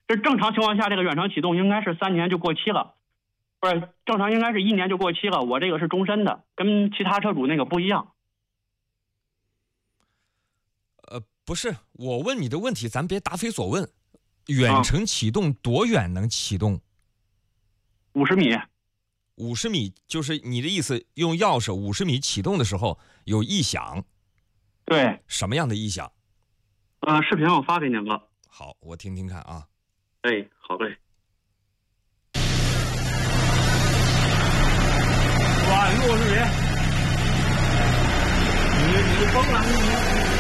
这正常情况下，这个远程启动应该是3年就过期了，不是正常应该是1年就过期了。我这个是终身的，跟其他车主那个不一样。 不是，我问你的问题，咱别答非所问。远程启动多远能启动 ？50米。 50米，就是你的意思，用钥匙50米启动的时候有异响？ 对。 什么样的异响？ 视频我发给您了。 好，我听听看啊。 哎，好嘞。 哇，落日人，你疯了！